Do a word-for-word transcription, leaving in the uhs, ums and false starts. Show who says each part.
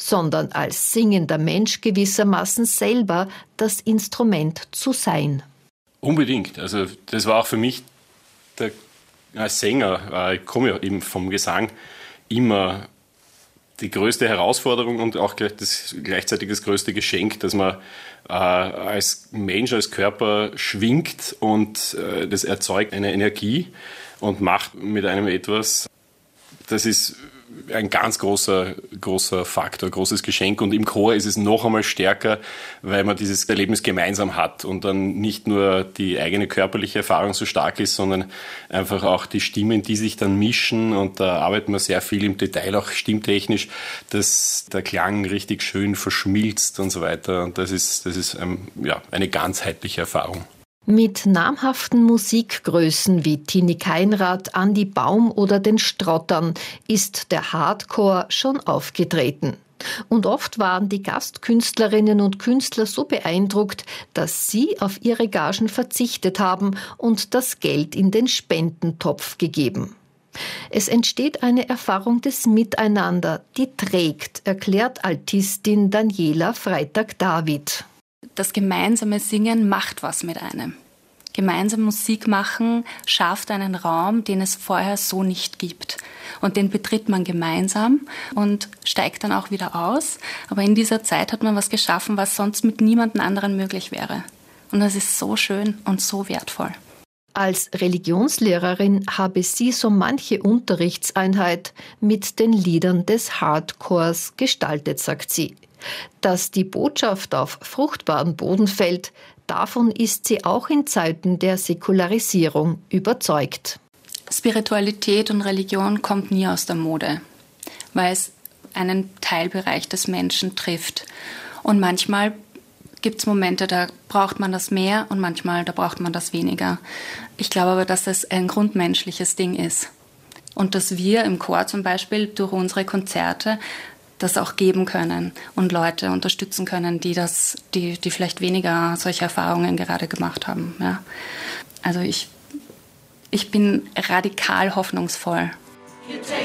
Speaker 1: sondern als singender Mensch gewissermaßen selber das Instrument zu sein.
Speaker 2: Unbedingt. Also das war auch für mich der, als Sänger, ich komme ja eben vom Gesang, immer die größte Herausforderung und auch das, gleichzeitig das größte Geschenk, dass man äh, als Mensch, als Körper schwingt und äh, das erzeugt eine Energie und macht mit einem etwas, das ist ein ganz großer, großer Faktor, großes Geschenk. Und im Chor ist es noch einmal stärker, weil man dieses Erlebnis gemeinsam hat und dann nicht nur die eigene körperliche Erfahrung so stark ist, sondern einfach auch die Stimmen, die sich dann mischen. Und da arbeitet man sehr viel im Detail, auch stimmtechnisch, dass der Klang richtig schön verschmilzt und so weiter. Und das ist, das ist ähm, ja, eine ganzheitliche Erfahrung.
Speaker 1: Mit namhaften Musikgrößen wie Tini Keinrad, Andi Baum oder den Strottern ist der Hardcore schon aufgetreten. Und oft waren die Gastkünstlerinnen und Künstler so beeindruckt, dass sie auf ihre Gagen verzichtet haben und das Geld in den Spendentopf gegeben. Es entsteht eine Erfahrung des Miteinander, die trägt, erklärt Altistin Daniela Freitag-David.
Speaker 3: Das gemeinsame Singen macht was mit einem. Gemeinsam Musik machen schafft einen Raum, den es vorher so nicht gibt. Und den betritt man gemeinsam und steigt dann auch wieder aus. Aber in dieser Zeit hat man was geschaffen, was sonst mit niemandem anderen möglich wäre. Und das ist so schön und so wertvoll.
Speaker 1: Als Religionslehrerin habe sie so manche Unterrichtseinheit mit den Liedern des Hardcores gestaltet, sagt sie. Dass die Botschaft auf fruchtbaren Boden fällt, davon ist sie auch in Zeiten der Säkularisierung überzeugt.
Speaker 3: Spiritualität und Religion kommt nie aus der Mode, weil es einen Teilbereich des Menschen trifft. Und manchmal gibt es Momente, da braucht man das mehr und manchmal, da braucht man das weniger. Ich glaube aber, dass das ein grundmenschliches Ding ist. Und dass wir im Chor zum Beispiel durch unsere Konzerte das auch geben können und Leute unterstützen können, die das, die, die vielleicht weniger solche Erfahrungen gerade gemacht haben. Ja. Also ich, ich bin radikal hoffnungsvoll.